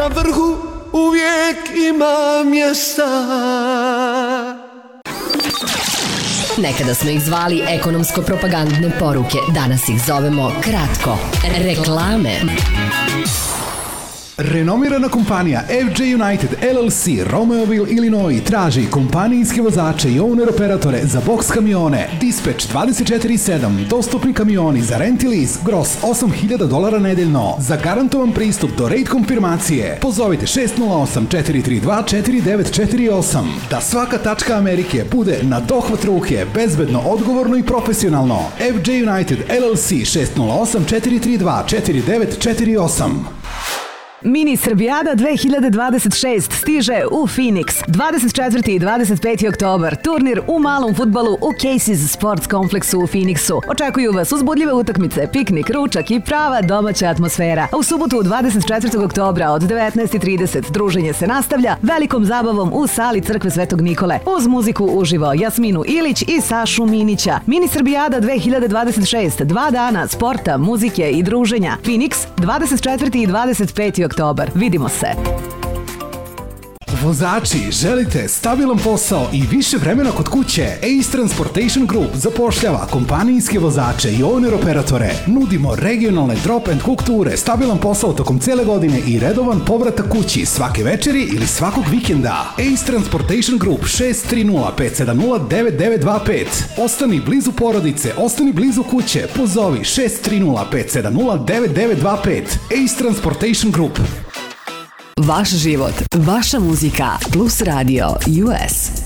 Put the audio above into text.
na vrhu uvijek ima mjesta. Nekada smo ih zvali ekonomsko-propagandne poruke, danas ih zovemo kratko reklame. Renomirana kompanija FJ United LLC Romeoville, Illinois traži kompanijske vozače i owner-operatore za boks kamione, dispatch 24/7, dostupni kamioni za rent i lease, gross $8.000 nedeljno, za garantovan pristup do rate konfirmacije. Pozovite 608-432-4948. Da svaka tačka Amerike bude na dohvat ruke, bezbedno, odgovorno i profesionalno. FJ United LLC 608-432-4948. Mini Srbijada 2026 stiže u Phoenix. 24. i 25. oktobar. Turnir u malom fudbalu u Casey's Sports kompleksu u Phoenixu. Očekuju vas uzbudljive utakmice, piknik, ručak i prava domaća atmosfera. A u subotu 24. oktobra od 19:30 druženje se nastavlja velikom zabavom u sali Crkve Svetog Nikole. Uz muziku uživo Jasminu Ilić i Sašu Minića. Mini Srbijada 2026. 2 dana sporta, muzike i druženja. Phoenix 24. i 25. oktobar. Vidimo se. Vozači, želite stabilan posao i više vremena kod kuće? Ace Transportation Group zapošljava kompanijske vozače i owner-operatore. Nudimo regionalne drop and cook ture, stabilan posao tokom cele godine i redovan povratak kući svake večeri ili svakog vikenda. Ace Transportation Group 630-570-9925. Ostani blizu porodice, ostani blizu kuće. Pozovi 630-570-9925. Ace Transportation Group. Vaš život, vaša muzika, Plus Radio US.